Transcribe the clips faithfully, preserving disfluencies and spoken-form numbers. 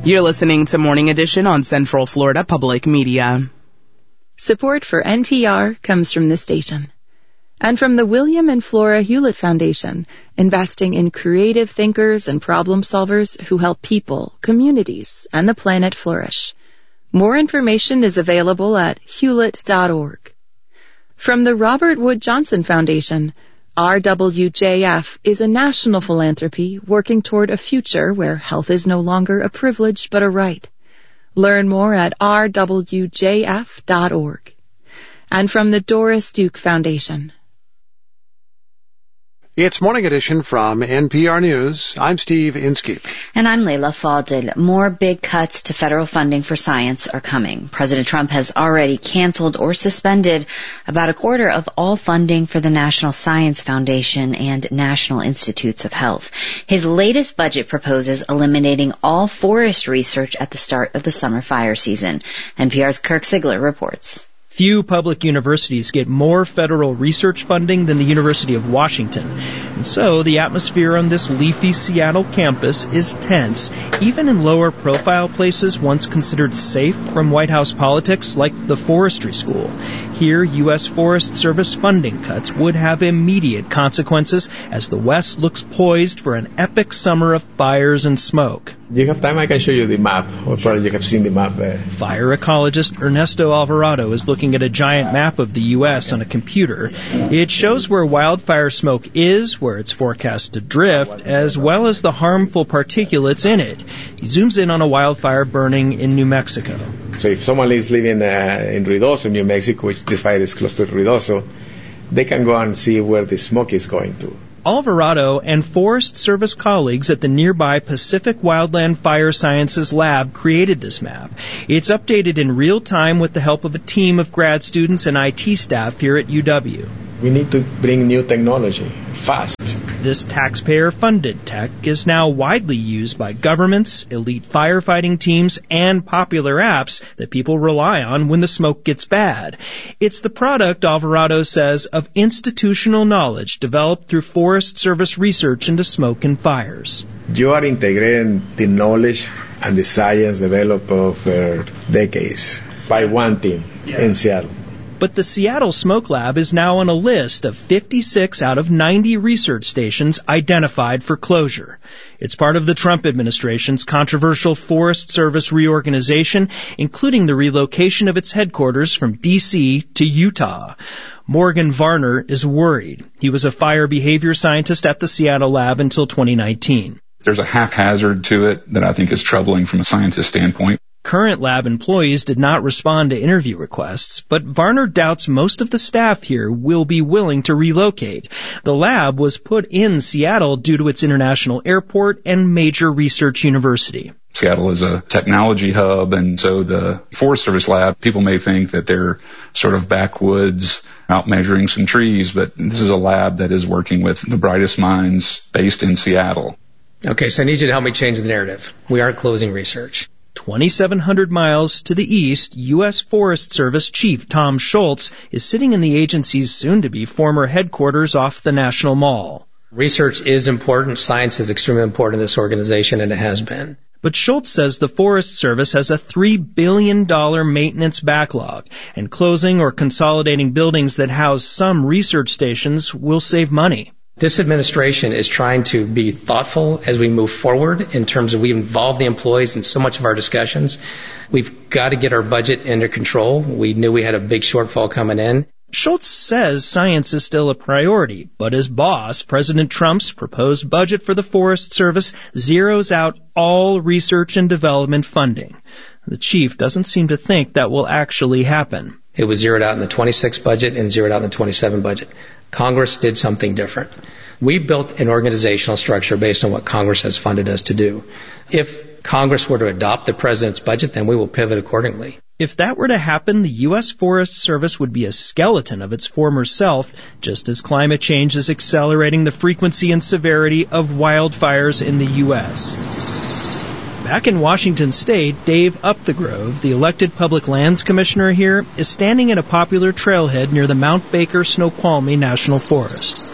You're listening to Morning Edition on Central Florida Public Media. Support for N P R comes from this station and from the William and Flora Hewlett Foundation, investing in creative thinkers and problem solvers who help people, communities, and the planet flourish. More information is available at hewlett dot org. From the Robert Wood Johnson Foundation, R W J F is a national philanthropy working toward a future where health is no longer a privilege but a right. Learn more at r w j f dot org. And from the Doris Duke Foundation. It's Morning Edition from N P R News. I'm Steve Inskeep. And I'm Layla Fadel. More big cuts to federal funding for science are coming. President Trump has already canceled or suspended about a quarter of all funding for the National Science Foundation and National Institutes of Health. His latest budget proposes eliminating all forest research at the start of the summer fire season. N P R's Kirk Ziegler reports. Few public universities get more federal research funding than the University of Washington. And so the atmosphere on this leafy Seattle campus is tense, even in lower-profile places once considered safe from White House politics, like the Forestry School. Here, U S Forest Service funding cuts would have immediate consequences as the West looks poised for an epic summer of fires and smoke. You have time, I can show you the map, or probably you have seen the map there. Fire ecologist Ernesto Alvarado is looking at a giant map of the U S on a computer. It shows where wildfire smoke is, where it's forecast to drift, as well as the harmful particulates in it. He zooms in on a wildfire burning in New Mexico. So if someone is living uh, in Ruidoso, New Mexico, which this fire is close to Ruidoso, they can go and see where the smoke is going to. Alvarado and Forest Service colleagues at the nearby Pacific Wildland Fire Sciences Lab created this map. It's updated in real time with the help of a team of grad students and I T staff here at U W. We need to bring new technology fast. This taxpayer-funded tech is now widely used by governments, elite firefighting teams, and popular apps that people rely on when the smoke gets bad. It's the product, Alvarado says, of institutional knowledge developed through Forest Service research into smoke and fires. You are integrating the knowledge and the science developed over decades by one team yeah. in Seattle. But the Seattle Smoke Lab is now on a list of fifty-six out of ninety research stations identified for closure. It's part of the Trump administration's controversial Forest Service reorganization, including the relocation of its headquarters from D C to Utah. Morgan Varner is worried. He was a fire behavior scientist at the Seattle lab until twenty nineteen. There's a haphazard to it that I think is troubling from a scientist standpoint. Current lab employees did not respond to interview requests, but Varner doubts most of the staff here will be willing to relocate. The lab was put in Seattle due to its international airport and major research university. Seattle is a technology hub, and so the Forest Service lab, people may think that they're sort of backwoods out measuring some trees, but this is a lab that is working with the brightest minds based in Seattle. Okay, so I need you to help me change the narrative. We aren't closing research. twenty-seven hundred miles to the east, U S Forest Service Chief Tom Schultz is sitting in the agency's soon-to-be former headquarters off the National Mall. Research is important. Science is extremely important in this organization, and it has been. But Schultz says the Forest Service has a three billion dollars maintenance backlog, and closing or consolidating buildings that house some research stations will save money. This administration is trying to be thoughtful as we move forward in terms of we involve the employees in so much of our discussions. We've got to get our budget under control. We knew we had a big shortfall coming in. Schultz says science is still a priority, but his boss, President Trump's proposed budget for the Forest Service, zeroes out all research and development funding. The chief doesn't seem to think that will actually happen. It was zeroed out in the twenty-six budget and zeroed out in the twenty-seven budget. Congress did something different. We built an organizational structure based on what Congress has funded us to do. If Congress were to adopt the president's budget, then we will pivot accordingly. If that were to happen, the U S Forest Service would be a skeleton of its former self, just as climate change is accelerating the frequency and severity of wildfires in the U S Back in Washington State, Dave Upthegrove, the elected Public Lands Commissioner here, is standing at a popular trailhead near the Mount Baker Snoqualmie National Forest.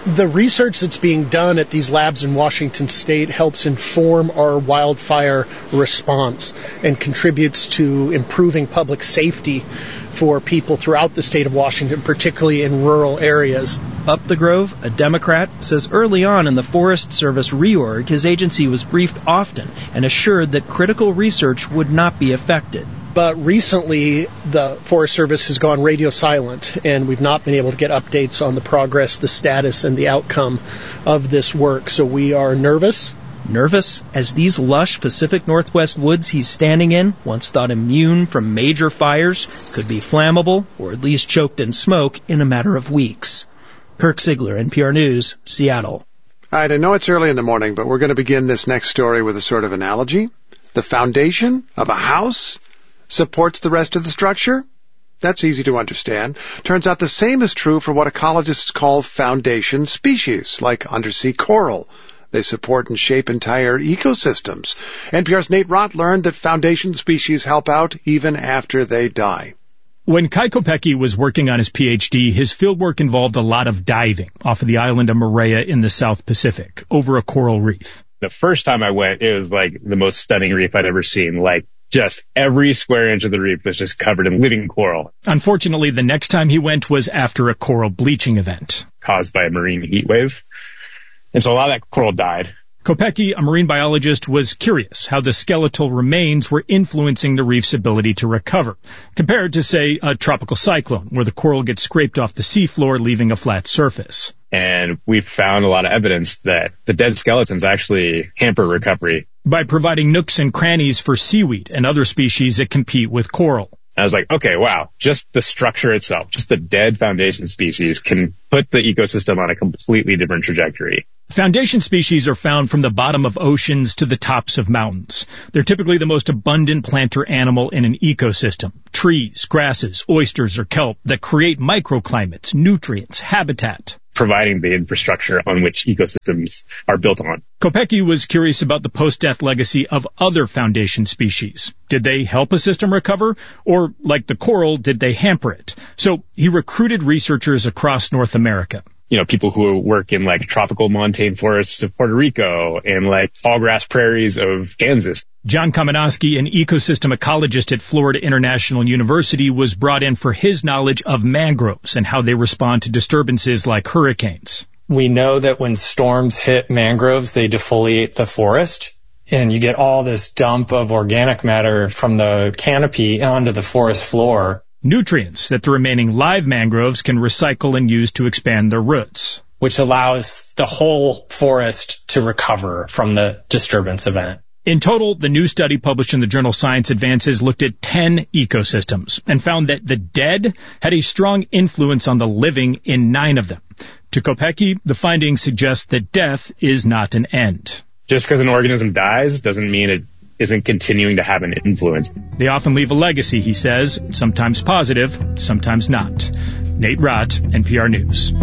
The research that's being done at these labs in Washington State helps inform our wildfire response and contributes to improving public safety for people throughout the state of Washington, particularly in rural areas. Up the Grove, a Democrat, says early on in the Forest Service reorg, his agency was briefed often and assured that critical research would not be affected. But recently, the Forest Service has gone radio silent, and we've not been able to get updates on the progress, the status, and the outcome of this work. So we are nervous. Nervous as these lush Pacific Northwest woods he's standing in, once thought immune from major fires, could be flammable or at least choked in smoke in a matter of weeks. Kirk Ziegler, N P R News, Seattle. All right, I know it's early in the morning, but we're going to begin this next story with a sort of analogy. The foundation of a house supports the rest of the structure? That's easy to understand. Turns out the same is true for what ecologists call foundation species, like undersea coral. They support and shape entire ecosystems. N P R's Nate Rott learned that foundation species help out even after they die. When Kai Kopecky was working on his P H D, his fieldwork involved a lot of diving off of the island of Moorea in the South Pacific, over a coral reef. The first time I went, it was like the most stunning reef I'd ever seen. Like, just every square inch of the reef was just covered in living coral. Unfortunately, the next time he went was after a coral bleaching event caused by a marine heat wave. And so a lot of that coral died. Kopecky, a marine biologist, was curious how the skeletal remains were influencing the reef's ability to recover, compared to, say, a tropical cyclone, where the coral gets scraped off the seafloor, leaving a flat surface. And we found a lot of evidence that the dead skeletons actually hamper recovery. By providing nooks and crannies for seaweed and other species that compete with coral. I was like, okay, wow, just the structure itself, just the dead foundation species can put the ecosystem on a completely different trajectory. Foundation species are found from the bottom of oceans to the tops of mountains. They're typically the most abundant plant or animal in an ecosystem. Trees, grasses, oysters, or kelp that create microclimates, nutrients, habitat. Providing the infrastructure on which ecosystems are built on. Kopecky was curious about the post-death legacy of other foundation species. Did they help a system recover? Or, like the coral, did they hamper it? So he recruited researchers across North America. You know, people who work in like tropical montane forests of Puerto Rico and like tall grass prairies of Kansas. John Kamenowski, an ecosystem ecologist at Florida International University, was brought in for his knowledge of mangroves and how they respond to disturbances like hurricanes. We know that when storms hit mangroves, they defoliate the forest, and you get all this dump of organic matter from the canopy onto the forest floor. Nutrients that the remaining live mangroves can recycle and use to expand their roots, which allows the whole forest to recover from the disturbance event. In total, the new study published in the journal Science Advances looked at ten ecosystems and found that the dead had a strong influence on the living in nine of them. To Kopecky, the findings suggest that death is not an end. Just because an organism dies doesn't mean it isn't continuing to have an influence. They often leave a legacy, he says, sometimes positive, sometimes not. Nate Rott, N P R News.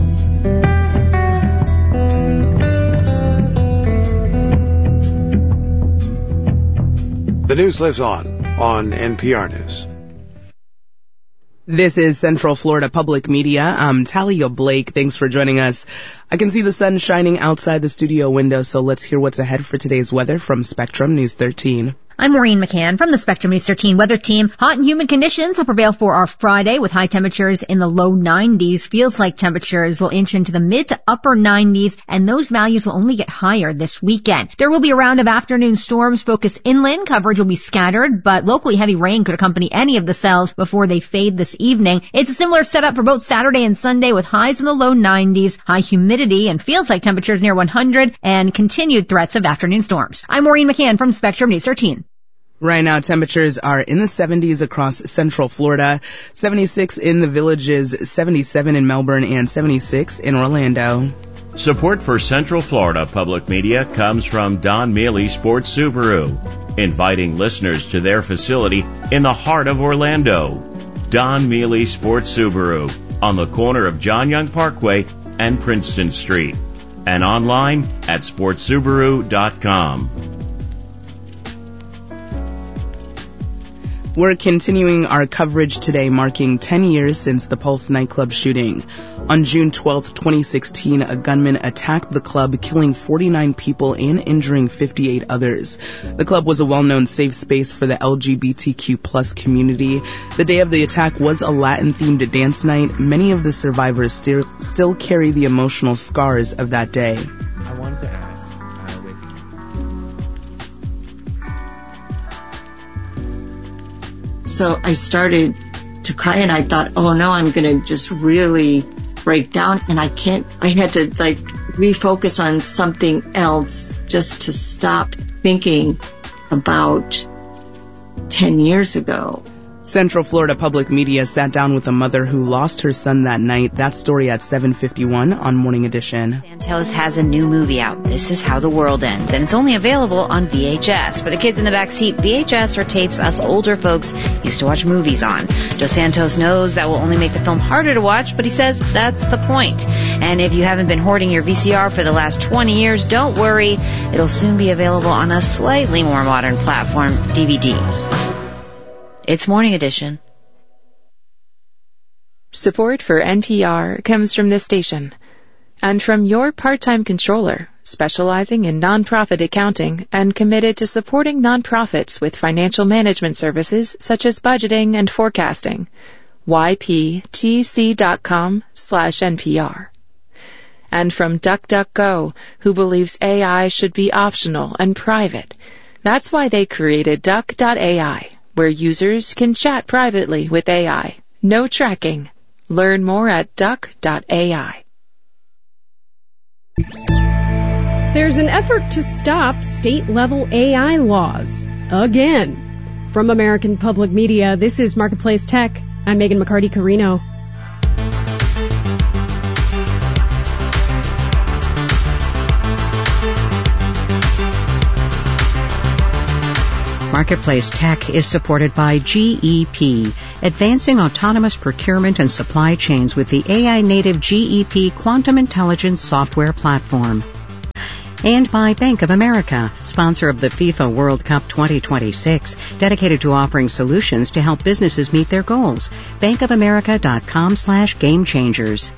The news lives on on N P R News. This is Central Florida Public Media. I'm Talia Blake. Thanks for joining us. I can see the sun shining outside the studio window, so let's hear what's ahead for today's weather from Spectrum News thirteen. I'm Maureen McCann from the Spectrum News thirteen weather team. Hot and humid conditions will prevail for our Friday with high temperatures in the low nineties. Feels like temperatures will inch into the mid to upper nineties, and those values will only get higher this weekend. There will be a round of afternoon storms focused inland. Coverage will be scattered, but locally heavy rain could accompany any of the cells before they fade this evening. It's a similar setup for both Saturday and Sunday with highs in the low nineties, high humidity, and feels like temperatures near one hundred, and continued threats of afternoon storms. I'm Maureen McCann from Spectrum News thirteen. Right now, temperatures are in the seventies across Central Florida, seventy-six in the Villages, seventy-seven in Melbourne, and seventy-six in Orlando. Support for Central Florida Public Media comes from Don Mealy Sports Subaru, inviting listeners to their facility in the heart of Orlando. Don Mealy Sports Subaru, on the corner of John Young Parkway and Princeton Street, and online at sports subaru dot com. We're continuing our coverage today, marking ten years since the Pulse nightclub shooting. On June twelfth, twenty sixteen, a gunman attacked the club, killing forty-nine people and injuring fifty-eight others. The club was a well-known safe space for the L G B T Q plus community. The day of the attack was a Latin-themed dance night. Many of the survivors still, still carry the emotional scars of that day. I wanted to ask, uh, with So I started to cry and I thought, oh no, I'm going to just really break down, and I can't, I had to like refocus on something else just to stop thinking about ten years ago. Central Florida Public Media sat down with a mother who lost her son that night. That story at seven fifty-one on Morning Edition. Santos has a new movie out, This Is How the World Ends, and it's only available on V H S. For the kids in the back seat, V H S are tapes us older folks used to watch movies on. Dos Santos knows that will only make the film harder to watch, but he says that's the point. And if you haven't been hoarding your V C R for the last twenty years, don't worry. It'll soon be available on a slightly more modern platform, D V D. It's Morning Edition. Support for N P R comes from this station and from your part-time controller, specializing in nonprofit accounting and committed to supporting nonprofits with financial management services such as budgeting and forecasting. Y P T C dot com slash N P R. And from DuckDuckGo, who believes A I should be optional and private. That's why they created Duck dot A I, where users can chat privately with A I. No tracking. Learn more at Duck dot A I. There's an effort to stop state-level A I laws. Again. From American Public Media, this is Marketplace Tech. I'm Megan McCarty-Carino. Marketplace Tech is supported by G E P, advancing autonomous procurement and supply chains with the A I-native G E P Quantum Intelligence software platform. And by Bank of America, sponsor of the FIFA World Cup twenty twenty-six, dedicated to offering solutions to help businesses meet their goals. bankofamerica.com slash game changers.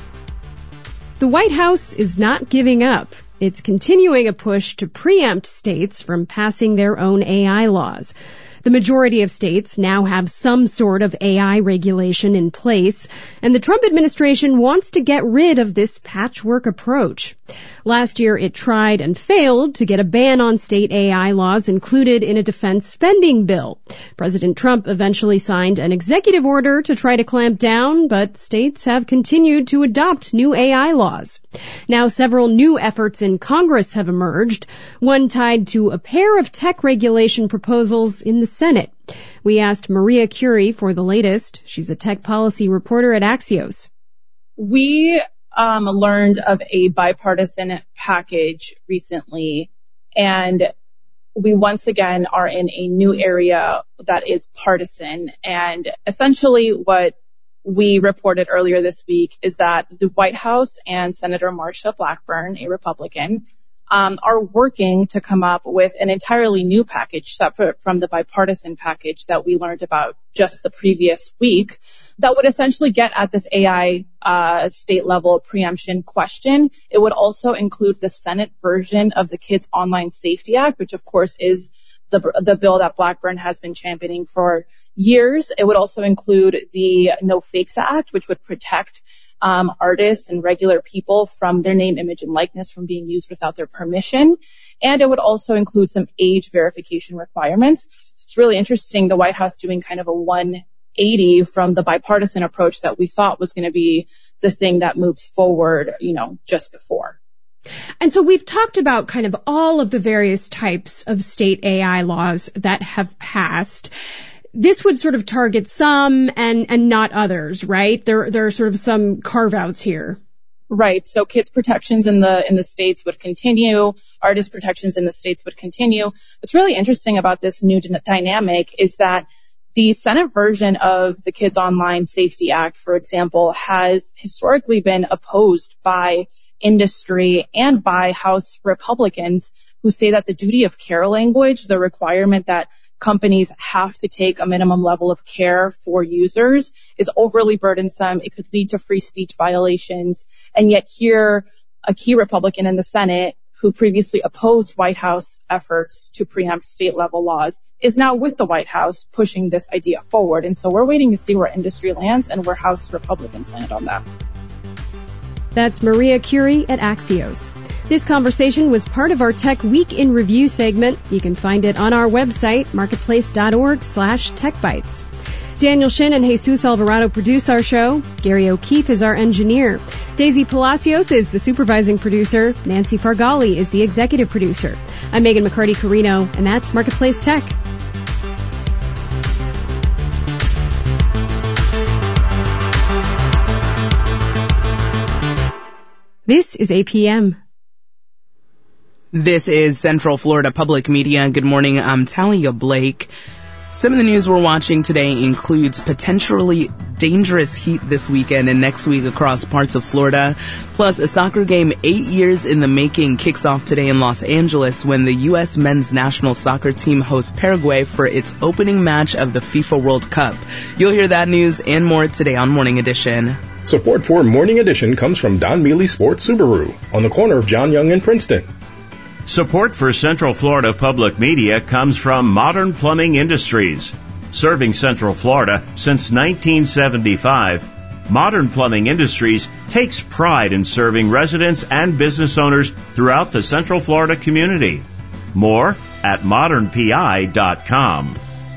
The White House is not giving up. It's continuing a push to preempt states from passing their own A I laws. The majority of states now have some sort of A I regulation in place, and the Trump administration wants to get rid of this patchwork approach. Last year, it tried and failed to get a ban on state A I laws included in a defense spending bill. President Trump eventually signed an executive order to try to clamp down, but states have continued to adopt new A I laws. Now, several new efforts in Congress have emerged, one tied to a pair of tech regulation proposals in the Senate. We asked Maria Curie for the latest. She's a tech policy reporter at Axios. We um, learned of a bipartisan package recently, and we once again are in a new area that is partisan. And essentially what we reported earlier this week is that the White House and Senator Marsha Blackburn, a Republican, Um, are working to come up with an entirely new package separate from the bipartisan package that we learned about just the previous week that would essentially get at this A I uh, state-level preemption question. It would also include the Senate version of the Kids Online Safety Act, which of course is the, the bill that Blackburn has been championing for years. It would also include the No Fakes Act, which would protect Um, artists and regular people from their name, image, and likeness from being used without their permission. And it would also include some age verification requirements. It's really interesting, the White House doing kind of a one eighty from the bipartisan approach that we thought was going to be the thing that moves forward, you know, just before. And so we've talked about kind of all of the various types of state A I laws that have passed. This would sort of target some and, and not others, right? There, there are sort of some carve-outs here. Right. So kids protections in the, in the states would continue. Artist protections in the states would continue. What's really interesting about this new d- dynamic is that the Senate version of the Kids Online Safety Act, for example, has historically been opposed by industry and by House Republicans who say that the duty of care language, the requirement that companies have to take a minimum level of care for users, is overly burdensome. It could lead to free speech violations. And yet here, a key Republican in the Senate who previously opposed White House efforts to preempt state-level laws is now with the White House pushing this idea forward. And so we're waiting to see where industry lands and where House Republicans land on that. That's Maria Curie at Axios. This conversation was part of our Tech Week in Review segment. You can find it on our website, marketplace.org slash techbytes. Daniel Shin and Jesus Alvarado produce our show. Gary O'Keefe is our engineer. Daisy Palacios is the supervising producer. Nancy Fargali is the executive producer. I'm Megan McCarty-Carino, and that's Marketplace Tech. This is A P M. This is Central Florida Public Media. Good morning. I'm Talia Blake. Some of the news we're watching today includes potentially dangerous heat this weekend and next week across parts of Florida. Plus, a soccer game eight years in the making kicks off today in Los Angeles when the U S men's national soccer team hosts Paraguay for its opening match of the FIFA World Cup. You'll hear that news and more today on Morning Edition. Support for Morning Edition comes from Don Mealy Sports Subaru on the corner of John Young and Princeton. Support for Central Florida Public Media comes from Modern Plumbing Industries. Serving Central Florida since nineteen seventy-five, Modern Plumbing Industries takes pride in serving residents and business owners throughout the Central Florida community. More at modern p i dot com.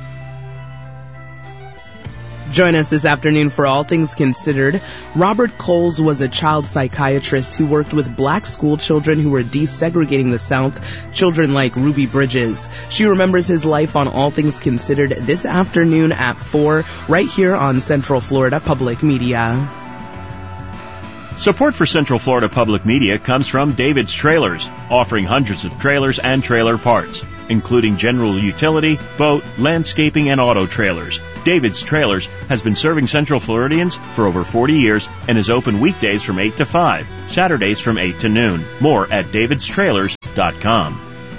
Join us this afternoon for All Things Considered. Robert Coles was a child psychiatrist who worked with black school children who were desegregating the South, children like Ruby Bridges. She remembers his life on All Things Considered this afternoon at four, right here on Central Florida Public Media. Support for Central Florida Public Media comes from David's Trailers, offering hundreds of trailers and trailer parts, including general utility, boat, landscaping, and auto trailers. David's Trailers has been serving Central Floridians for over forty years and is open weekdays from eight to five, Saturdays from eight to noon. More at davids trailers dot com.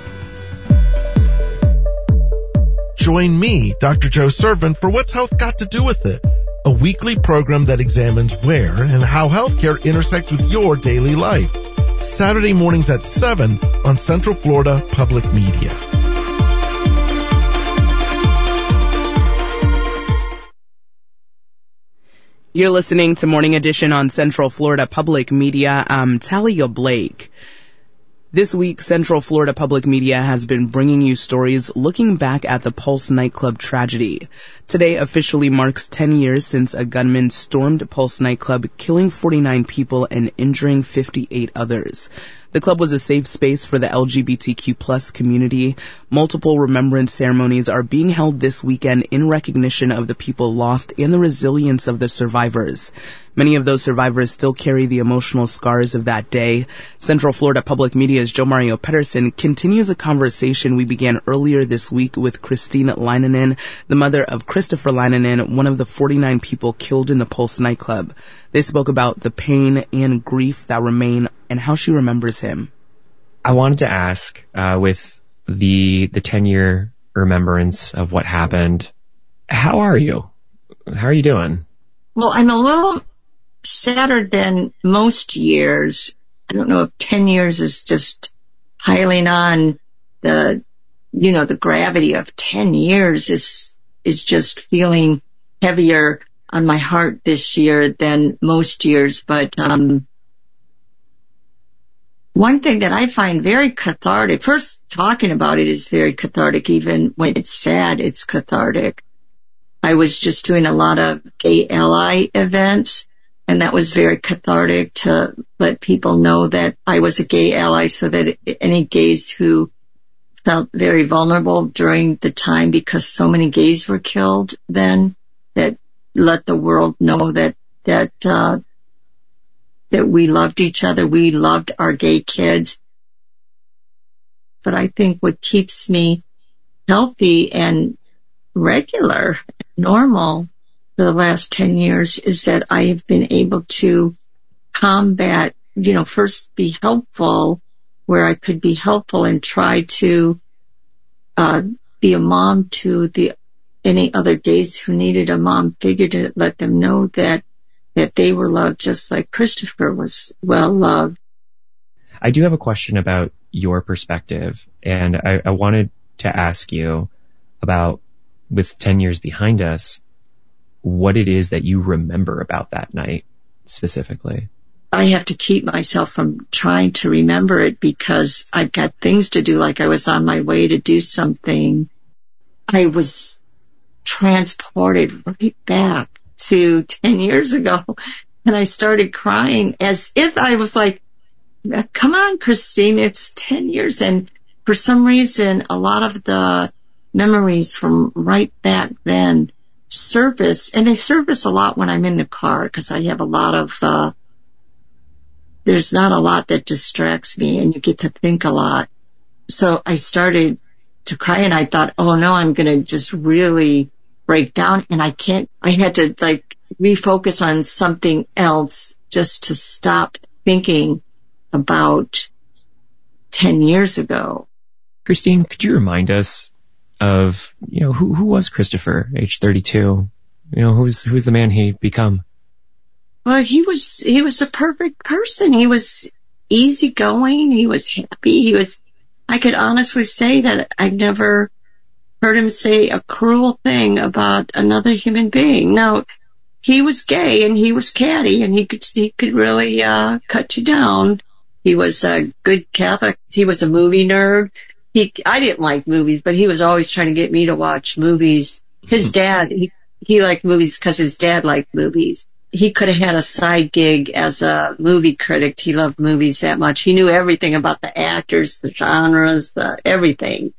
Join me, Doctor Joe Servant, for What's Health Got to Do with It? A weekly program that examines where and how healthcare intersects with your daily life. Saturday mornings at seven on Central Florida Public Media. You're listening to Morning Edition on Central Florida Public Media. I'm Talia Blake. This week, Central Florida Public Media has been bringing you stories looking back at the Pulse nightclub tragedy. Today officially marks ten years since a gunman stormed Pulse nightclub, killing forty-nine people and injuring fifty-eight others. The club was a safe space for the L G B T Q plus community. Multiple remembrance ceremonies are being held this weekend in recognition of the people lost and the resilience of the survivors. Many of those survivors still carry the emotional scars of that day. Central Florida Public Media's Joe Mario Pedersen continues a conversation we began earlier this week with Christine Leinonen, the mother of Christopher Leinonen, one of the forty-nine people killed in the Pulse nightclub. They spoke about the pain and grief that remain and how she remembers him. I wanted to ask, uh, with the the ten-year remembrance of what happened, how are you? How are you doing? Well, I'm a little sadder than most years. I don't know if ten years is just piling on the, you know, the gravity of ten years is, is just feeling heavier on my heart this year than most years. But, um, one thing that I find very cathartic, first talking about it is very cathartic. Even when it's sad, it's cathartic. I was just doing a lot of gay ally events, and that was very cathartic to let people know that I was a gay ally so that any gays who felt very vulnerable during the time because so many gays were killed then, that let the world know that, that, uh, that we loved each other. We loved our gay kids. But I think what keeps me healthy and regular, normal for the last ten years is that I have been able to combat you know, first be helpful where I could be helpful and try to uh be a mom to the any other gays who needed a mom figure to let them know that that they were loved just like Christopher was well loved. I do have a question about your perspective, and I, I wanted to ask you about, with ten years behind us, what it is that you remember about that night specifically. I have to keep myself from trying to remember it because I've got things to do, like I was on my way to do something. I was transported right back to ten years ago, and I started crying as if I was like, come on, Christine, it's ten years. And for some reason, a lot of the memories from right back then surface, and they surface a lot when I'm in the car because I have a lot of, uh, there's not a lot that distracts me and you get to think a lot. So I started to cry and I thought, oh no, I'm going to just really break down, and I can't, I had to like refocus on something else just to stop thinking about ten years ago. Christine, could you remind us of, you know, who who was Christopher, age thirty-two? You know, who's who's the man he'd become? Well, he was he was a perfect person. He was easygoing. He was happy. He was. I could honestly say that I never heard him say a cruel thing about another human being. Now, he was gay and he was catty, and he could he could really uh cut you down. He was a good Catholic. He was a movie nerd. He, I didn't like movies, but he was always trying to get me to watch movies. His dad, he, he liked movies because his dad liked movies. He could have had a side gig as a movie critic. He loved movies that much. He knew everything about the actors, the genres, the everything,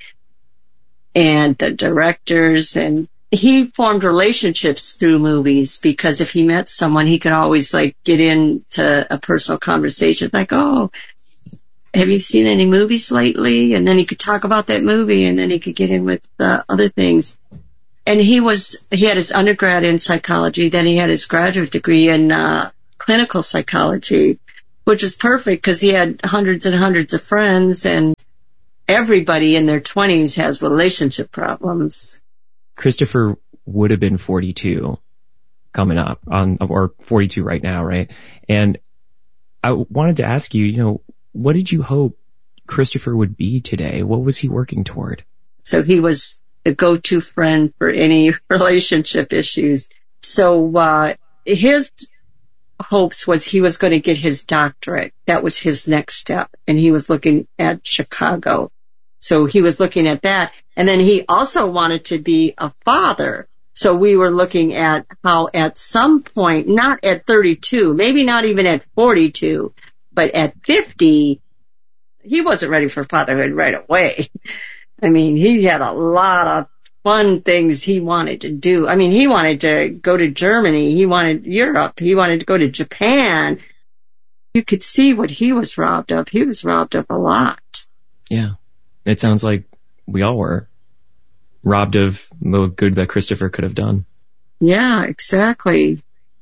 and the directors. And he formed relationships through movies because if he met someone, he could always like get into a personal conversation like, oh, have you seen any movies lately? And then he could talk about that movie, and then he could get in with uh, other things. And he was, he had his undergrad in psychology, then he had his graduate degree in uh, clinical psychology, which is perfect because he had hundreds and hundreds of friends, and everybody in their twenties has relationship problems. Christopher would have been forty-two coming up, on or forty-two right now, right? And I wanted to ask you, you know, what did you hope Christopher would be today? What was he working toward? So he was the go-to friend for any relationship issues. So uh his hopes was he was going to get his doctorate. That was his next step. And he was looking at Chicago. So he was looking at that. And then he also wanted to be a father. So we were looking at how at some point, not at thirty-two, maybe not even at forty-two, but at fifty, he wasn't ready for fatherhood right away. I mean, he had a lot of fun things he wanted to do. I mean, he wanted to go to Germany. He wanted Europe. He wanted to go to Japan. You could see what he was robbed of. He was robbed of a lot. Yeah. It sounds like we all were robbed of the good that Christopher could have done. Yeah, exactly.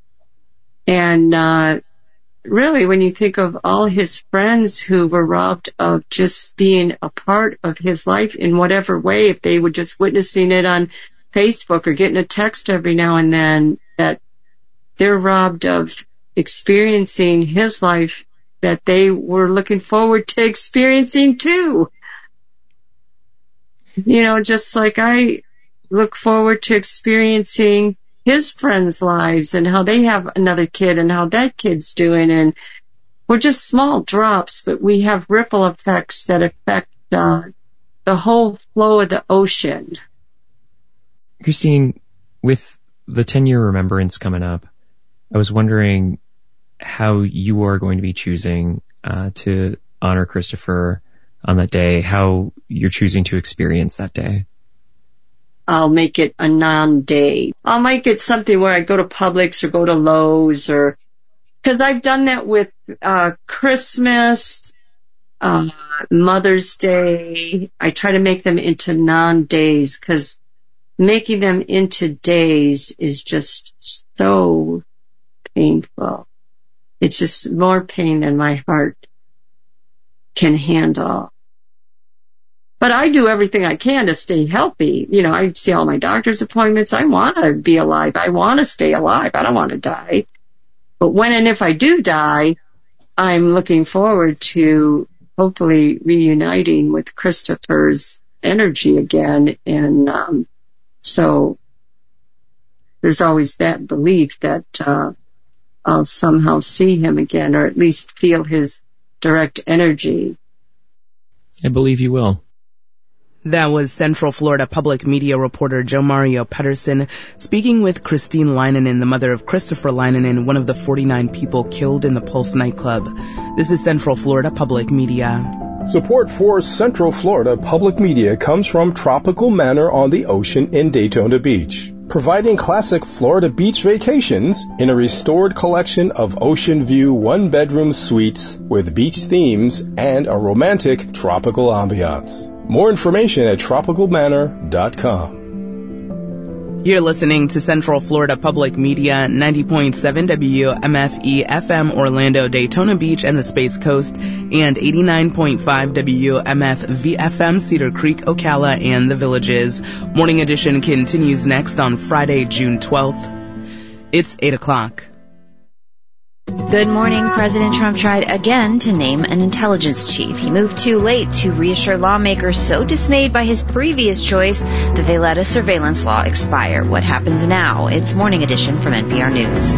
And, uh, really, when you think of all his friends who were robbed of just being a part of his life in whatever way, if they were just witnessing it on Facebook or getting a text every now and then, that they're robbed of experiencing his life that they were looking forward to experiencing too. You know, just like I look forward to experiencing his friends' lives and how they have another kid and how that kid's doing. And we're just small drops, but we have ripple effects that affect uh, the whole flow of the ocean. Christine, with the ten-year remembrance coming up, I was wondering how you are going to be choosing uh, to honor Christopher on that day, how you're choosing to experience that day. I'll make it a non-day. I'll make it something where I go to Publix or go to Lowe's, or because I've done that with uh Christmas, uh Mother's Day. I try to make them into non-days because making them into days is just so painful. It's just more pain than my heart can handle. But I do everything I can to stay healthy. You know, I see all my doctor's appointments. I want to be alive. I want to stay alive. I don't want to die. But when and if I do die, I'm looking forward to hopefully reuniting with Christopher's energy again. And um, so there's always that belief that uh, I'll somehow see him again, or at least feel his direct energy. I believe you will. That was Central Florida Public Media reporter Joe Mario Pedersen speaking with Christine Leinonen, the mother of Christopher Leinonen, one of the forty-nine people killed in the Pulse nightclub. This is Central Florida Public Media. Support for Central Florida Public Media comes from Tropical Manor on the Ocean in Daytona Beach, providing classic Florida beach vacations in a restored collection of ocean view one-bedroom suites with beach themes and a romantic tropical ambiance. More information at tropical manor dot com. You're listening to Central Florida Public Media, ninety point seven W M F E F M Orlando, Daytona Beach, and the Space Coast, and eighty-nine point five W M F V F M Cedar Creek, Ocala, and the Villages. Morning Edition continues next on Friday, June twelfth. It's eight o'clock. Good morning. President Trump tried again to name an intelligence chief. He moved too late to reassure lawmakers so dismayed by his previous choice that they let a surveillance law expire. What happens now? It's Morning Edition from N P R News.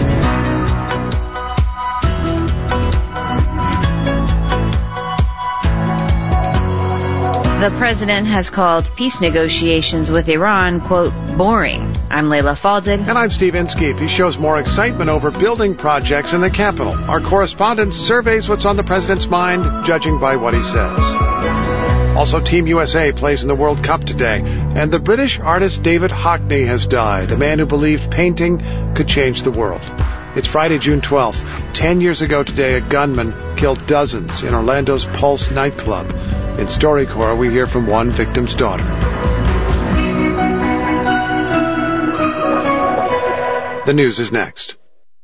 The president has called peace negotiations with Iran, quote, boring. I'm Layla Falded. And I'm Steve Inskeep. He shows more excitement over building projects in the capital. Our correspondent surveys what's on the president's mind, judging by what he says. Also, Team U S A plays in the World Cup today. And the British artist David Hockney has died, a man who believed painting could change the world. It's Friday, June twelfth. Ten years ago today, a gunman killed dozens in Orlando's Pulse nightclub. In StoryCorps, we hear from one victim's daughter. The news is next.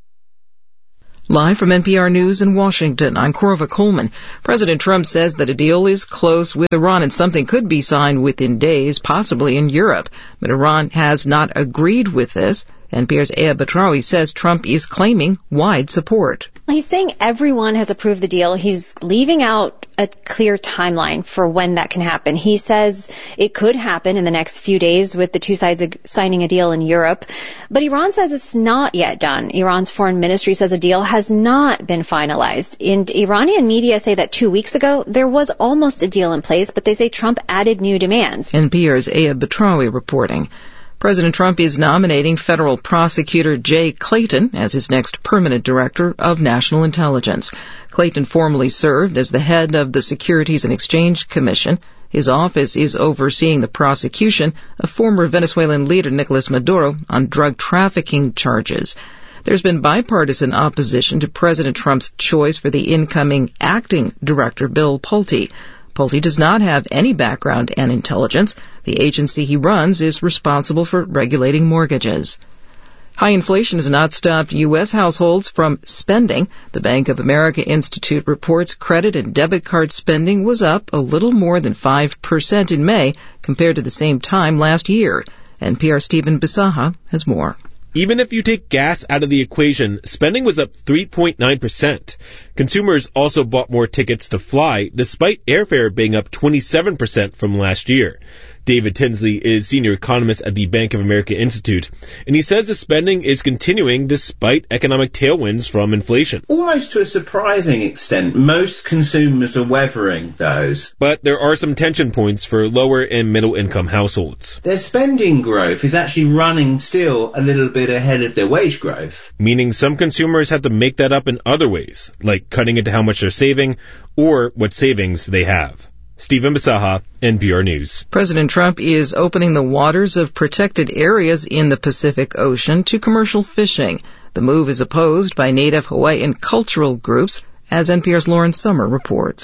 Live from N P R News in Washington, I'm Corva Coleman. President Trump says that a deal is close with Iran and something could be signed within days, possibly in Europe. But Iran has not agreed with this. N P R's Aya Batrawi says Trump is claiming wide support. He's saying everyone has approved the deal. He's leaving out a clear timeline for when that can happen. He says it could happen in the next few days with the two sides signing a deal in Europe. But Iran says it's not yet done. Iran's foreign ministry says a deal has not been finalized. And Iranian media say that two weeks ago there was almost a deal in place, but they say Trump added new demands. N P R's Aya Batrawi reporting. President Trump is nominating federal prosecutor Jay Clayton as his next permanent director of national intelligence. Clayton formerly served as the head of the Securities and Exchange Commission. His office is overseeing the prosecution of former Venezuelan leader Nicolas Maduro on drug trafficking charges. There's been bipartisan opposition to President Trump's choice for the incoming acting director, Bill Pulte. Pulte does not have any background in intelligence. The agency he runs is responsible for regulating mortgages. High inflation has not stopped U S households from spending. The Bank of America Institute reports credit and debit card spending was up a little more than five percent in May compared to the same time last year. N P R's Stephen Bisaha has more. Even if you take gas out of the equation, spending was up three point nine percent. Consumers also bought more tickets to fly, despite airfare being up twenty-seven percent from last year. David Tinsley is senior economist at the Bank of America Institute, and he says the spending is continuing despite economic tailwinds from inflation. Almost to a surprising extent, most consumers are weathering those. But there are some tension points for lower and middle income households. Their spending growth is actually running still a little bit ahead of their wage growth. Meaning some consumers have to make that up in other ways, like cutting into how much they're saving or what savings they have. Stephen Bisaha, N P R News. President Trump is opening the waters of protected areas in the Pacific Ocean to commercial fishing. The move is opposed by Native Hawaiian cultural groups, as N P R's Lauren Sommer reports.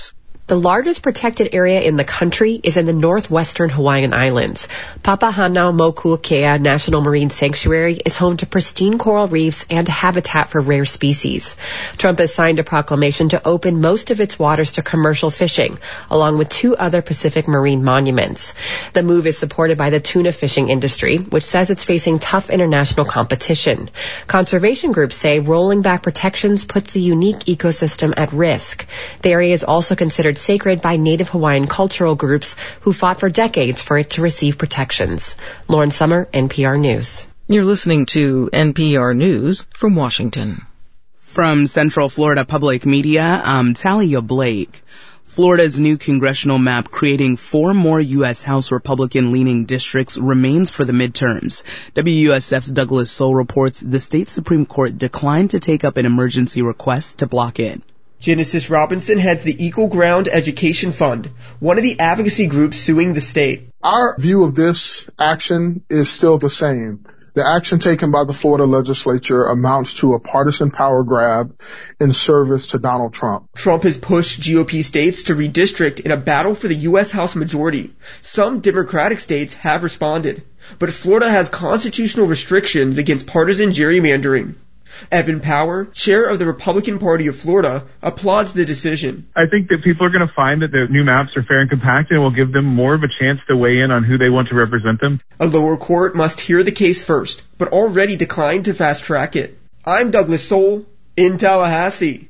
The largest protected area in the country is in the northwestern Hawaiian Islands. Papahanaumokuakea National Marine Sanctuary is home to pristine coral reefs and habitat for rare species. Trump has signed a proclamation to open most of its waters to commercial fishing, along with two other Pacific marine monuments. The move is supported by the tuna fishing industry, which says it's facing tough international competition. Conservation groups say rolling back protections puts the unique ecosystem at risk. The area is also considered sacred by Native Hawaiian cultural groups who fought for decades for it to receive protections. Lauren Summer, N P R News. You're listening to N P R News from Washington. From Central Florida Public Media, I'm Talia Blake. Florida's new congressional map creating four more U S House Republican-leaning districts remains for the midterms. W U S F's Douglas Soul reports the state Supreme Court declined to take up an emergency request to block it. Genesis Robinson heads the Equal Ground Education Fund, one of the advocacy groups suing the state. Our view of this action is still the same. The action taken by the Florida legislature amounts to a partisan power grab in service to Donald Trump. Trump has pushed G O P states to redistrict in a battle for the U S House majority. Some Democratic states have responded, but Florida has constitutional restrictions against partisan gerrymandering. Evan Power, chair of the Republican Party of Florida, applauds the decision. I think that people are going to find that the new maps are fair and compact and will give them more of a chance to weigh in on who they want to represent them. A lower court must hear the case first, but already declined to fast-track it. I'm Douglas Soul in Tallahassee.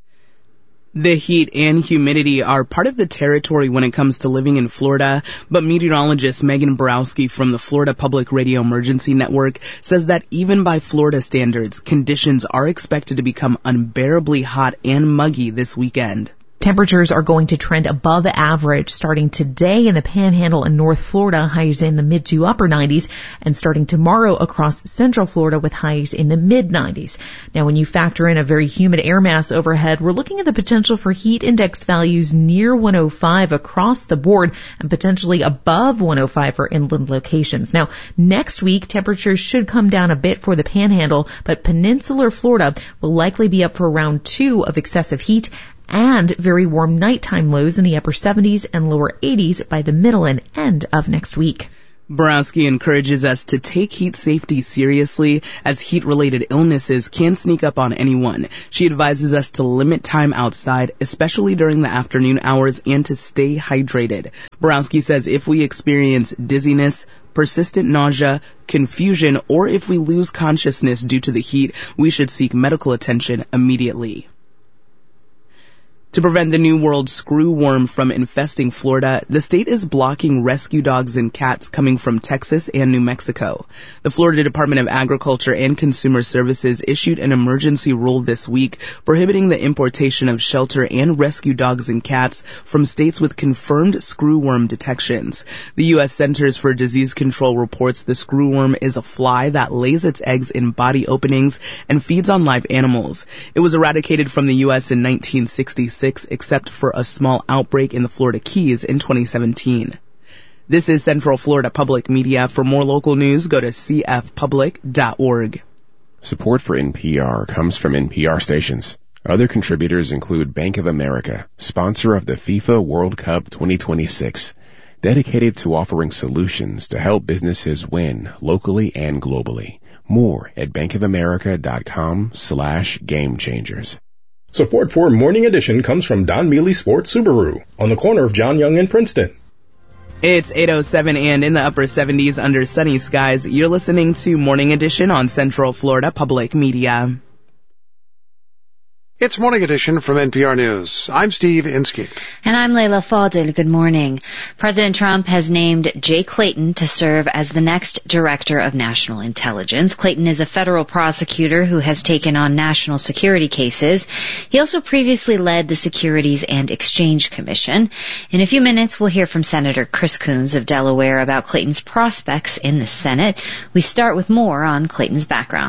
The heat and humidity are part of the territory when it comes to living in Florida, but meteorologist Megan Borowski from the Florida Public Radio Emergency Network says that even by Florida standards, conditions are expected to become unbearably hot and muggy this weekend. Temperatures are going to trend above average starting today in the Panhandle and North Florida, highs in the mid to upper nineties, and starting tomorrow across Central Florida with highs in the mid nineties. Now, when you factor in a very humid air mass overhead, we're looking at the potential for heat index values near one oh five across the board and potentially above one oh five for inland locations. Now, next week, temperatures should come down a bit for the Panhandle, but peninsular Florida will likely be up for round two of excessive heat and very warm nighttime lows in the upper seventies and lower eighties by the middle and end of next week. Borowski encourages us to take heat safety seriously, as heat-related illnesses can sneak up on anyone. She advises us to limit time outside, especially during the afternoon hours, and to stay hydrated. Borowski says if we experience dizziness, persistent nausea, confusion, or if we lose consciousness due to the heat, we should seek medical attention immediately. To prevent the New World screwworm from infesting Florida, the state is blocking rescue dogs and cats coming from Texas and New Mexico. The Florida Department of Agriculture and Consumer Services issued an emergency rule this week prohibiting the importation of shelter and rescue dogs and cats from states with confirmed screwworm detections. The U S Centers for Disease Control reports the screwworm is a fly that lays its eggs in body openings and feeds on live animals. It was eradicated from the U S in nineteen sixty-six. Except for a small outbreak in the Florida Keys in twenty seventeen. This is Central Florida Public Media. For more local news, go to c f public dot org. Support for N P R comes from N P R stations. Other contributors include Bank of America, sponsor of the FIFA World Cup twenty twenty-six, dedicated to offering solutions to help businesses win locally and globally. More at bankofamerica.com slash game changers. Support for Morning Edition comes from Don Mealy Sports Subaru on the corner of John Young and Princeton. It's eight oh seven and in the upper seventies under sunny skies. You're listening to Morning Edition on Central Florida Public Media. It's Morning Edition from N P R News. I'm Steve Inskeep. And I'm Layla Fadel. Good morning. President Trump has named Jay Clayton to serve as the next Director of National Intelligence. Clayton is a federal prosecutor who has taken on national security cases. He also previously led the Securities and Exchange Commission. In a few minutes, we'll hear from Senator Chris Coons of Delaware about Clayton's prospects in the Senate. We start with more on Clayton's background.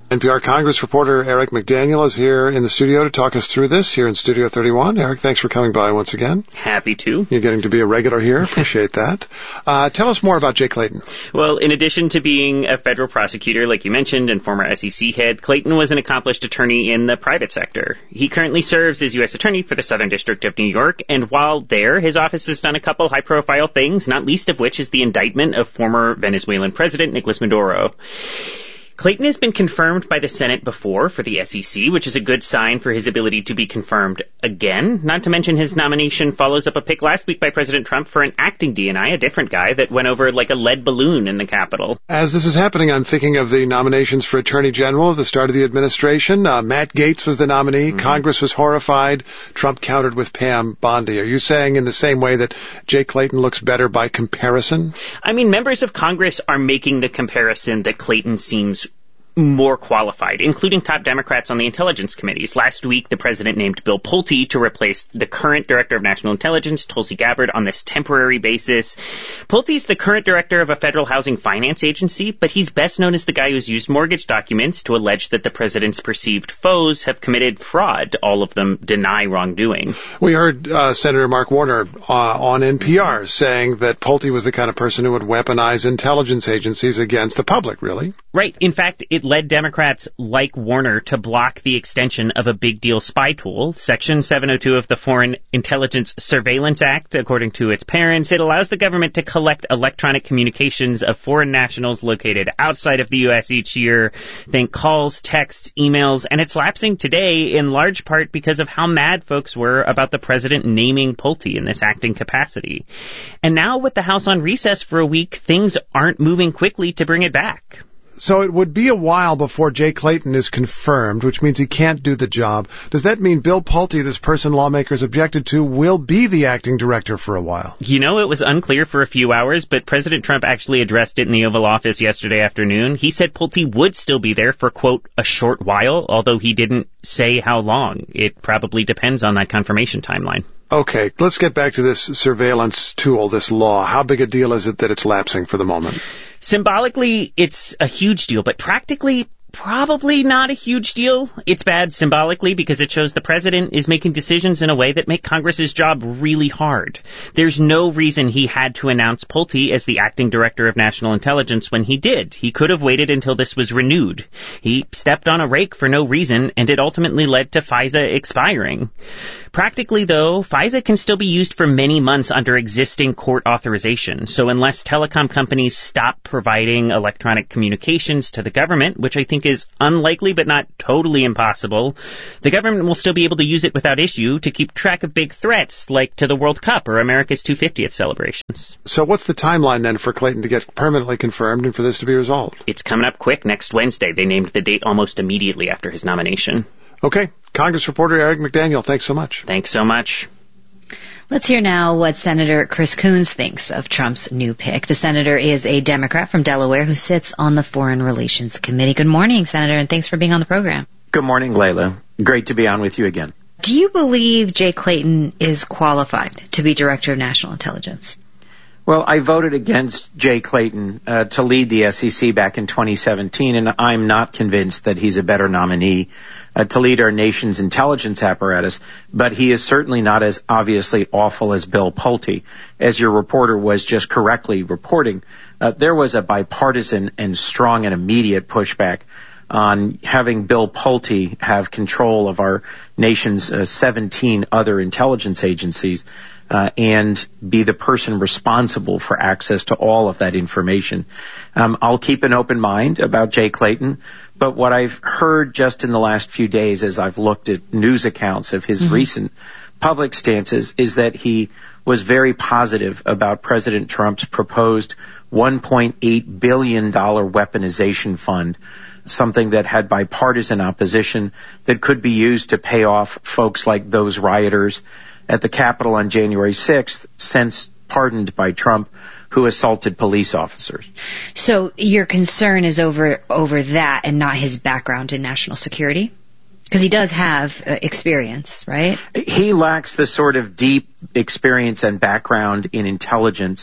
N P R Congress reporter Eric McDaniel is here in the studio to talk us through this here in Studio thirty-one. Eric, thanks for coming by once again. Happy to. You're getting to be a regular here. Appreciate that. Uh, tell us more about Jay Clayton. Well, in addition to being a federal prosecutor, like you mentioned, and former S E C head, Clayton was an accomplished attorney in the private sector. He currently serves as U S Attorney for the Southern District of New York, and while there, his office has done a couple high-profile things, not least of which is the indictment of former Venezuelan President Nicolas Maduro. Clayton has been confirmed by the Senate before for the S E C, which is a good sign for his ability to be confirmed again. Not to mention his nomination follows up a pick last week by President Trump for an acting D N I, a different guy that went over like a lead balloon in the Capitol. As this is happening, I'm thinking of the nominations for Attorney General at the start of the administration. Uh, Matt Gaetz was the nominee. Mm-hmm. Congress was horrified. Trump countered with Pam Bondi. Are you saying in the same way that Jay Clayton looks better by comparison? I mean, members of Congress are making the comparison that Clayton seems more qualified, including top Democrats on the intelligence committees. Last week, the president named Bill Pulte to replace the current director of national intelligence, Tulsi Gabbard, on this temporary basis. Pulte's the current director of a federal housing finance agency, but he's best known as the guy who's used mortgage documents to allege that the president's perceived foes have committed fraud. All of them deny wrongdoing. We heard uh, Senator Mark Warner uh, on N P R saying that Pulte was the kind of person who would weaponize intelligence agencies against the public, really. Right. In fact, it led Democrats like Warner to block the extension of a big deal spy tool. Section seven oh two of the Foreign Intelligence Surveillance Act, according to its parents, it allows the government to collect electronic communications of foreign nationals located outside of the U S each year. Think calls, texts, emails, and it's lapsing today in large part because of how mad folks were about the president naming Pulte in this acting capacity. And now with the House on recess for a week, things aren't moving quickly to bring it back. So it would be a while before Jay Clayton is confirmed, which means he can't do the job. Does that mean Bill Pulte, this person lawmakers objected to, will be the acting director for a while? You know, it was unclear for a few hours, but President Trump actually addressed it in the Oval Office yesterday afternoon. He said Pulte would still be there for, quote, a short while, although he didn't say how long. It probably depends on that confirmation timeline. Okay, let's get back to this surveillance tool, this law. How big a deal is it that it's lapsing for the moment? Symbolically, it's a huge deal, but practically, probably not a huge deal. It's bad symbolically because it shows the president is making decisions in a way that make Congress's job really hard. There's no reason he had to announce Pulte as the acting director of national intelligence when he did. He could have waited until this was renewed. He stepped on a rake for no reason, and it ultimately led to FISA expiring. Practically, though, FISA can still be used for many months under existing court authorization. So unless telecom companies stop providing electronic communications to the government, which I think is unlikely but not totally impossible, the government will still be able to use it without issue to keep track of big threats like to the World Cup or America's two hundred fiftieth celebrations. So what's the timeline then for Clayton to get permanently confirmed and for this to be resolved? It's coming up quick next Wednesday. They named the date almost immediately after his nomination. Okay. Congress reporter Eric McDaniel, thanks so much. Thanks so much. Let's hear now what Senator Chris Coons thinks of Trump's new pick. The senator is a Democrat from Delaware who sits on the Foreign Relations Committee. Good morning, Senator, and thanks for being on the program. Good morning, Layla. Great to be on with you again. Do you believe Jay Clayton is qualified to be Director of National Intelligence? Well, I voted against Jay Clayton uh, to lead the S E C back in twenty seventeen, and I'm not convinced that he's a better nominee uh, to lead our nation's intelligence apparatus, but he is certainly not as obviously awful as Bill Pulte. As your reporter was just correctly reporting, uh, there was a bipartisan and strong and immediate pushback on having Bill Pulte have control of our nation's uh, seventeen other intelligence agencies uh, and be the person responsible for access to all of that information. Um, I'll keep an open mind about Jay Clayton, but what I've heard just in the last few days as I've looked at news accounts of his mm-hmm. recent public stances is that he was very positive about President Trump's proposed one point eight billion dollars weaponization fund, something that had bipartisan opposition that could be used to pay off folks like those rioters at the Capitol on January sixth, since pardoned by Trump, who assaulted police officers. So your concern is over over that and not his background in national security? Because he does have uh, experience, right? He lacks the sort of deep experience and background in intelligence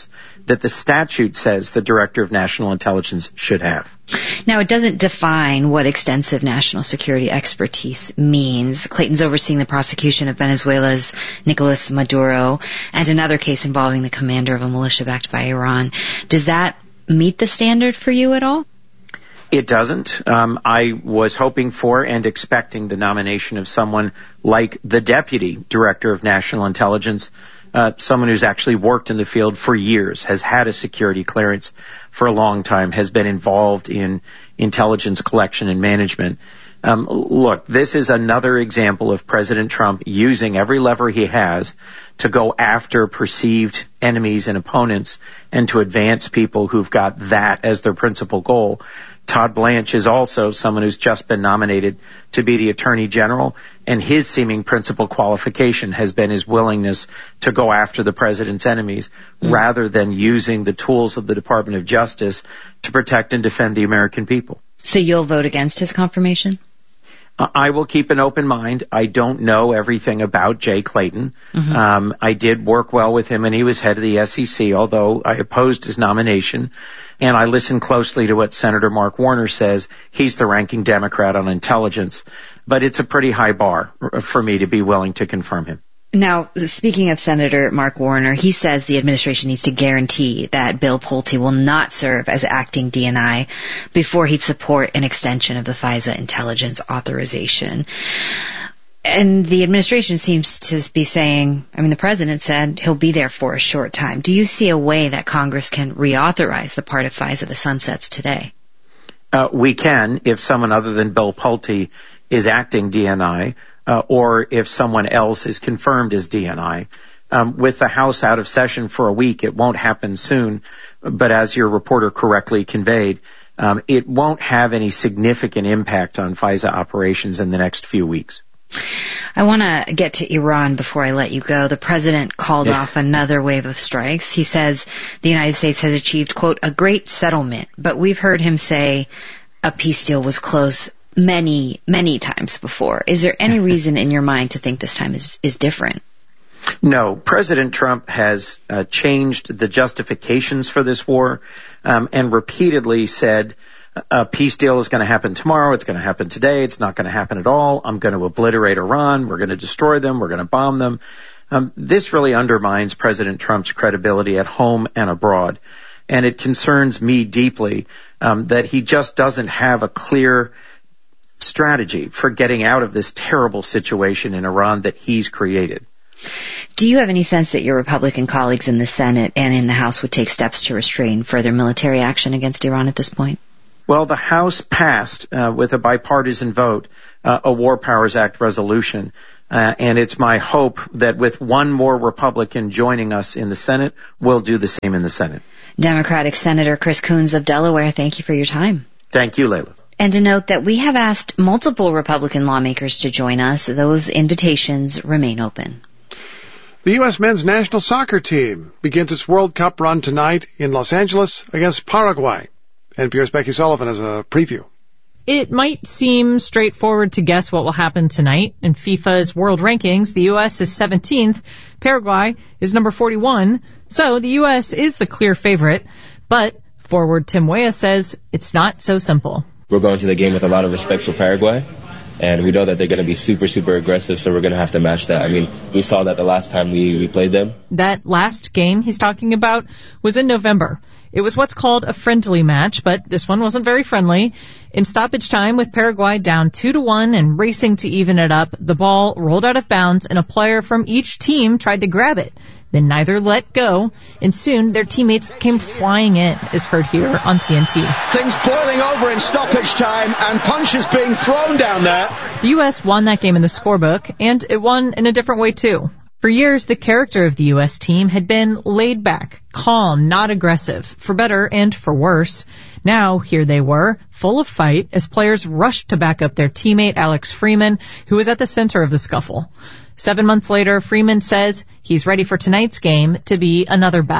that the statute says the Director of National Intelligence should have. Now, it doesn't define what extensive national security expertise means. Clayton's overseeing the prosecution of Venezuela's Nicolas Maduro and another case involving the commander of a militia backed by Iran. Does that meet the standard for you at all? It doesn't. Um, I was hoping for and expecting the nomination of someone like the Deputy Director of National Intelligence, uh, someone who's actually worked in the field for years, has had a security clearance for a long time, has been involved in intelligence collection and management. Um, look, this is another example of President Trump using every lever he has to go after perceived enemies and opponents and to advance people who've got that as their principal goal. Todd Blanche is also someone who's just been nominated to be the Attorney General, and his seeming principal qualification has been his willingness to go after the president's enemies mm. rather than using the tools of the Department of Justice to protect and defend the American people. So you'll vote against his confirmation? I will keep an open mind. I don't know everything about Jay Clayton. Mm-hmm. Um, I did work well with him, and he was head of the S E C, although I opposed his nomination. And I listened closely to what Senator Mark Warner says. He's the ranking Democrat on intelligence. But it's a pretty high bar for me to be willing to confirm him. Now, speaking of Senator Mark Warner, he says the administration needs to guarantee that Bill Pulte will not serve as acting D N I before he'd support an extension of the FISA intelligence authorization. And the administration seems to be saying, I mean, the president said he'll be there for a short time. Do you see a way that Congress can reauthorize the part of FISA that sunsets today? Uh, we can, if someone other than Bill Pulte is acting D N I. Uh, or if someone else is confirmed as D N I. Um, with the House out of session for a week, it won't happen soon. But as your reporter correctly conveyed, um, it won't have any significant impact on FISA operations in the next few weeks. I want to get to Iran before I let you go. The president called yeah. off another wave of strikes. He says the United States has achieved, quote, a great settlement. But we've heard him say a peace deal was close many, many times before. Is there any reason in your mind to think this time is, is different? No. President Trump has uh, changed the justifications for this war um, and repeatedly said a peace deal is going to happen tomorrow. It's going to happen today. It's not going to happen at all. I'm going to obliterate Iran. We're going to destroy them. We're going to bomb them. Um, this really undermines President Trump's credibility at home and abroad. And it concerns me deeply um, that he just doesn't have a clear strategy for getting out of this terrible situation in Iran that he's created. Do you have any sense that your Republican colleagues in the Senate and in the House would take steps to restrain further military action against Iran at this point? Well, the House passed uh, with a bipartisan vote uh, a War Powers Act resolution, uh, and it's my hope that with one more Republican joining us in the Senate, we'll do the same in the Senate. Democratic Senator Chris Coons of Delaware, thank you for your time. Thank you, Layla. And to note that we have asked multiple Republican lawmakers to join us. Those invitations remain open. The U S men's national soccer team begins its World Cup run tonight in Los Angeles against Paraguay. N P R's Becky Sullivan has a preview. It might seem straightforward to guess what will happen tonight. In FIFA's world rankings, the U S is seventeenth, Paraguay is number forty-one, so the U S is the clear favorite. But forward Tim Weah says it's not so simple. We're going to the game with a lot of respect for Paraguay, and we know that they're going to be super, super aggressive, so we're going to have to match that. I mean, we saw that the last time we, we played them. That last game he's talking about was in November. It was what's called a friendly match, but this one wasn't very friendly. In stoppage time, with Paraguay down two to one and racing to even it up, the ball rolled out of bounds and a player from each team tried to grab it. Then neither let go, and soon their teammates came flying in, as heard here on T N T. Things boiling over in stoppage time, and punches being thrown down there. The U S won that game in the scorebook, and it won in a different way too. For years, the character of the U S team had been laid back, calm, not aggressive, for better and for worse. Now, here they were, full of fight, as players rushed to back up their teammate Alex Freeman, who was at the center of the scuffle. Seven months later, Freeman says he's ready for tonight's game to be another battle.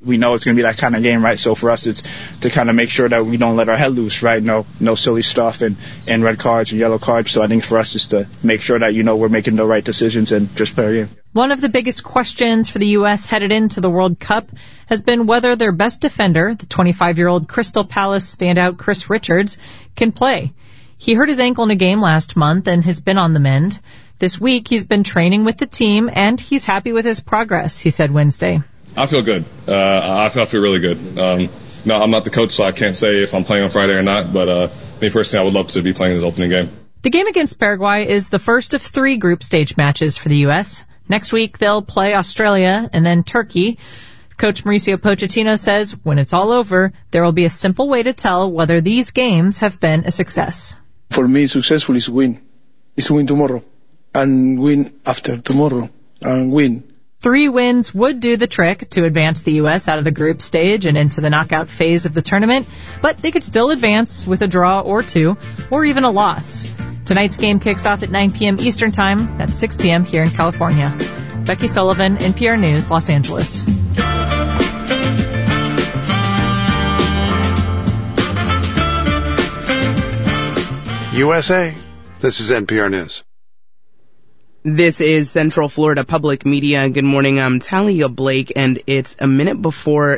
We know it's going to be that kind of game, right? So for us, it's to kind of make sure that we don't let our head loose, right? No, no silly stuff and, and red cards or yellow cards. So I think for us is to make sure that, you know, we're making the right decisions and just play our game. One of the biggest questions for the U S headed into the World Cup has been whether their best defender, the twenty-five-year-old Crystal Palace standout Chris Richards, can play. He hurt his ankle in a game last month and has been on the mend. This week, he's been training with the team, and he's happy with his progress, he said Wednesday. I feel good. Uh, I feel, I feel really good. Um, no, I'm not the coach, so I can't say if I'm playing on Friday or not, but uh, me personally, I would love to be playing this opening game. The game against Paraguay is the first of three group stage matches for the U S. Next week, they'll play Australia and then Turkey. Coach Mauricio Pochettino says when it's all over, there will be a simple way to tell whether these games have been a success. For me, successful is win. Is win tomorrow, and win after tomorrow, and win. Three wins would do the trick to advance the U S out of the group stage and into the knockout phase of the tournament, but they could still advance with a draw or two, or even a loss. Tonight's game kicks off at nine p.m. Eastern Time. That's six p.m. here in California. Becky Sullivan, N P R News, Los Angeles. U S A. This is N P R News. This is Central Florida Public Media. Good morning. I'm Talia Blake, and it's a minute before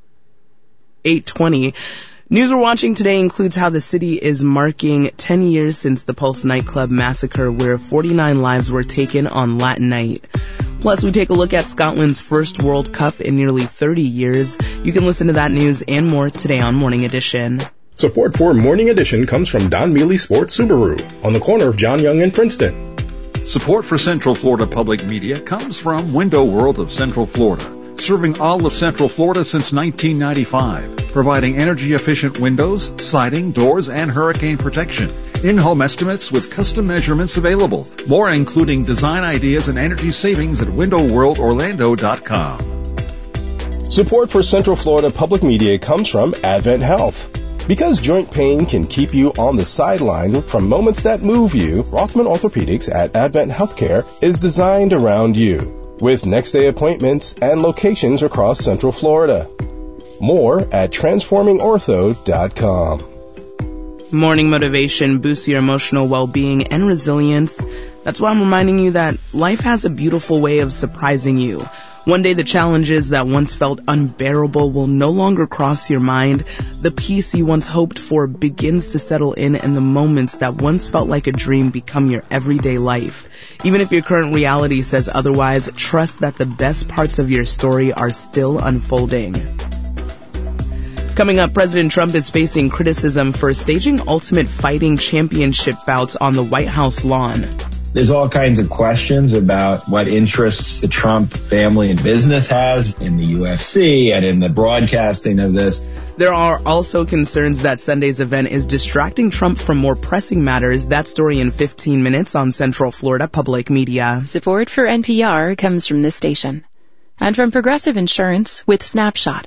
eight twenty. News we're watching today includes how the city is marking ten years since the Pulse nightclub massacre, where forty-nine lives were taken on Latin night. Plus, we take a look at Scotland's first World Cup in nearly thirty years. You can listen to that news and more today on Morning Edition. Support for Morning Edition comes from Don Mealy Sports Subaru on the corner of John Young and Princeton. Support for Central Florida Public Media comes from Window World of Central Florida, serving all of Central Florida since nineteen ninety-five, providing energy-efficient windows, siding, doors, and hurricane protection. In-home estimates with custom measurements available. More including design ideas and energy savings at window world orlando dot com. Support for Central Florida Public Media comes from Advent Health. Because joint pain can keep you on the sideline from moments that move you, Rothman Orthopedics at Advent Healthcare is designed around you, with next-day appointments and locations across Central Florida. More at transforming ortho dot com. Morning motivation boosts your emotional well-being and resilience. That's why I'm reminding you that life has a beautiful way of surprising you. One day the challenges that once felt unbearable will no longer cross your mind. The peace you once hoped for begins to settle in, and the moments that once felt like a dream become your everyday life. Even if your current reality says otherwise, trust that the best parts of your story are still unfolding. Coming up, President Trump is facing criticism for staging Ultimate Fighting Championship bouts on the White House lawn. There's all kinds of questions about what interests the Trump family and business has in the U F C and in the broadcasting of this. There are also concerns that Sunday's event is distracting Trump from more pressing matters. That story in fifteen minutes on Central Florida Public Media. Support for N P R comes from this station and from Progressive Insurance with Snapshot.